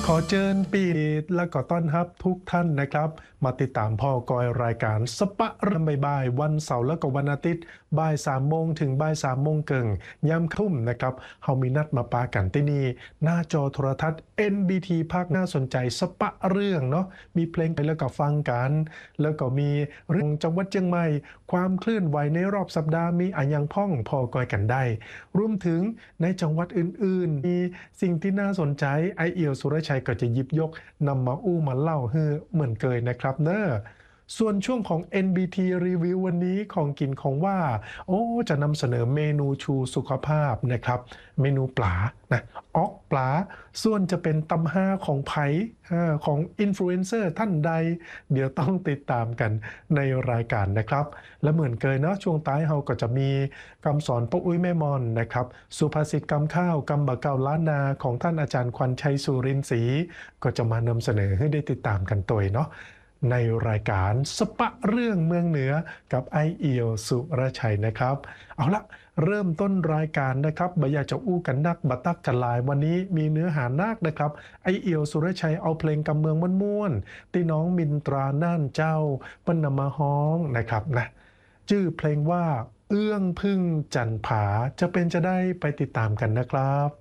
ขอเชิญปีและก็ต้อนรับทุกท่านนะครับมาติดตามพ่อกอยรายการสปะเริ่มบ่ายวันเสาร์และก็วันอาทิตย์บ่าย3 โมงถึงบ่าย3 โมงเกิงยามทุ่มนะครับเฮามีนัดมาปากันที่นี่หน้าจอโทรทัศน์ NBT ภาคน่าสนใจสปะเรื่องเนาะมีเพลงไปแล้วก็ฟังกันแล้วก็มีเรื่องจังหวัดเชียงใหม่ความเคลื่อนไหวในรอบสัปดาห์มีอันยังพ่องพอกอยกันได้รวมถึงในจังหวัดอื่นๆมีสิ่งที่น่าสนใจไอเอียวสุรชัยก็จะหยิบยกนำมาอู้มาเล่าให้เหมือนเคยนะครับเนอะส่วนช่วงของ NBT Review วันนี้ของกินของว่าจะนำเสนอเมนูชูสุขภาพนะครับเมนูปลานะออกปลาส่วนจะเป็นตำห้าของไผ่ของอินฟลูเอนเซอร์ท่านใดเดี๋ยวต้องติดตามกันในรายการนะครับและเหมือนเคยเนาะช่วงท้ายเราก็จะมีคำสอนป้าอุ้ยแม่มอนนะครับสุภาษิตกำข้าวกำบะเก่าล้านนาของท่านอาจารย์ควันชัยสุรินทร์ศรีก็จะมานำเสนอให้ได้ติดตามกันตัวเนาะในรายการสปะเรื่องเมืองเหนือกับไอเอียวสุรชัยนะครับเอาละเริ่มต้นรายการนะครับบอยากจะอู้กันนักบัตักกันลายวันนี้มีเนื้อหานักนะครับไอเอียวสุรชัยเอาเพลงกำเมืองม่วนๆที่น้องมินตราน่านเจ้าปนำมาฮ้องนะครับนะชื่อเพลงว่าเอื้องพึ่งจันผาจะเป็นจะได้ไปติดตามกันนะครับ